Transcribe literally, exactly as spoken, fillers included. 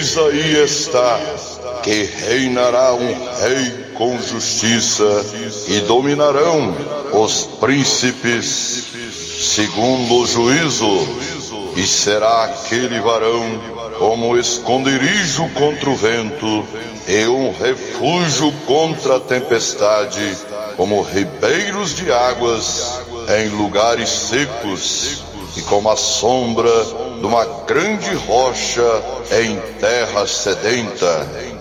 eis aí está, que reinará um rei com justiça, e dominarão os príncipes segundo o juízo, e será aquele varão como esconderijo contra o vento, e um refúgio contra a tempestade, como ribeiros de águas em lugares secos, e como a sombra de uma grande rocha em terra sedenta.